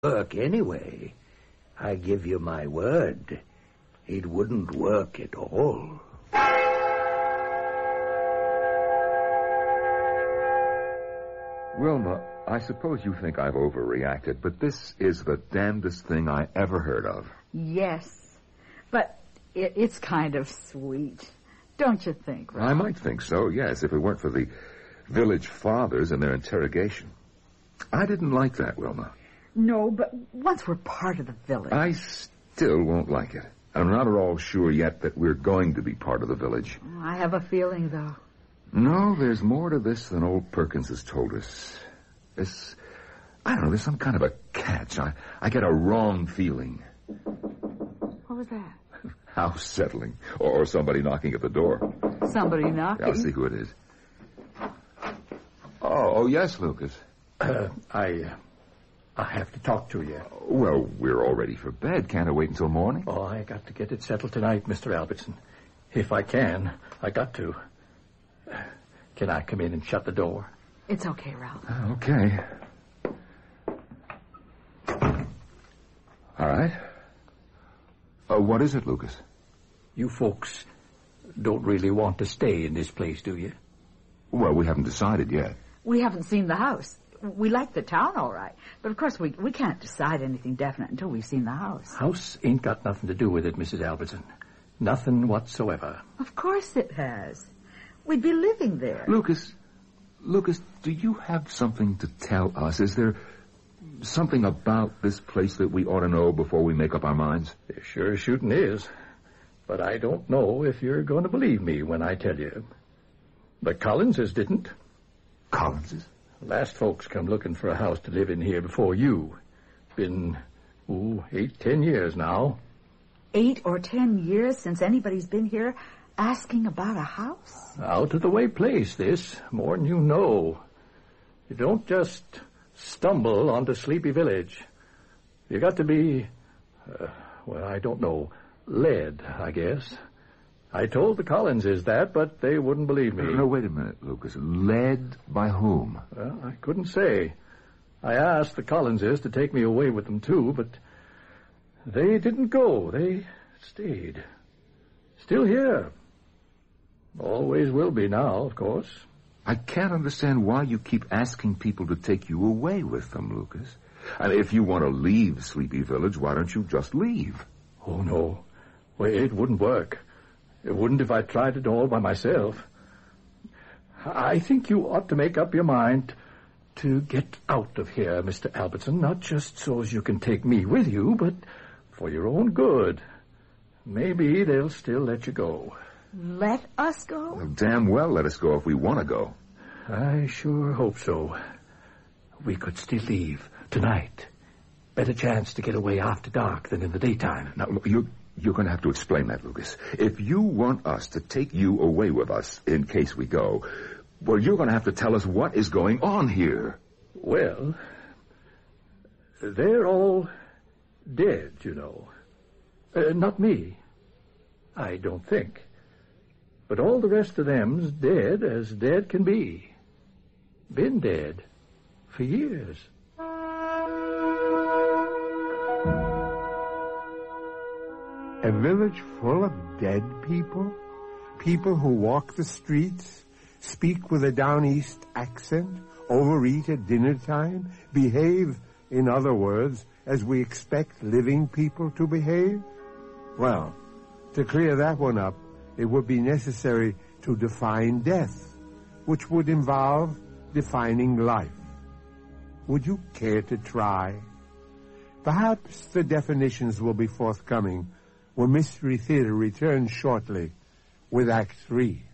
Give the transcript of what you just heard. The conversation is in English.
work anyway. I give you my word. It wouldn't work at all. Wilma, I suppose you think I've overreacted, but this is the damnedest thing I ever heard of. Yes, but it's kind of sweet. Don't you think, Ralph? I might think so, yes, if it weren't for the village fathers and their interrogation. I didn't like that, Wilma. No, but once we're part of the village... I still won't like it. I'm not at all sure yet that we're going to be part of the village. I have a feeling, though. No, there's more to this than old Perkins has told us. I don't know, there's some kind of a catch. I get a wrong feeling. What was that? House settling. Or somebody knocking at the door. Somebody knocking? Yeah, I'll see who it is. Oh, yes, Lucas. I have to talk to you. Well, we're all ready for bed. Can't I wait until morning? Oh, I got to get it settled tonight, Mr. Albertson. If I can, I got to. Can I come in and shut the door? It's okay, Ralph. Okay. All right. What is it, Lucas? You folks don't really want to stay in this place, do you? Well, we haven't decided yet. We haven't seen the house. We like the town, all right. But, of course, we can't decide anything definite until we've seen the house. House ain't got nothing to do with it, Mrs. Albertson. Nothing whatsoever. Of course it has. We'd be living there. Lucas, do you have something to tell us? Is there something about this place that we ought to know before we make up our minds? There sure shooting is. But I don't know if you're going to believe me when I tell you. The Collinses didn't. Collinses? Last folks come looking for a house to live in here before you. Been, 8-10 years now. 8 or 10 years since anybody's been here asking about a house? Out-of-the-way place, this. More'n you know. You don't just stumble onto Sleepy Village. You got to be, I don't know, led, I guess. I told the Collinses that, but they wouldn't believe me. No, wait a minute, Lucas. Led by whom? Well, I couldn't say. I asked the Collinses to take me away with them, too, but they didn't go. They stayed. Still here. Always will be now, of course. I can't understand why you keep asking people to take you away with them, Lucas. And if you want to leave Sleepy Village, why don't you just leave? Oh, no. Well, it wouldn't work. It wouldn't if I tried it all by myself. I think you ought to make up your mind to get out of here, Mr. Albertson, not just so as you can take me with you, but for your own good. Maybe they'll still let you go. Let us go? Well, damn well let us go if we want to go. I sure hope so. We could still leave tonight. Better chance to get away after dark than in the daytime. Now, look, you're going to have to explain that, Lucas. If you want us to take you away with us in case we go, well, you're going to have to tell us what is going on here. Well, they're all dead, you know. Not me. I don't think. But all the rest of them's dead as dead can be. Been dead for years. A village full of dead people? People who walk the streets, speak with a down east accent, overeat at dinner time, behave, in other words, as we expect living people to behave? Well, to clear that one up, it would be necessary to define death, which would involve defining life. Would you care to try? Perhaps the definitions will be forthcoming when Mystery Theater returns shortly with Act 3.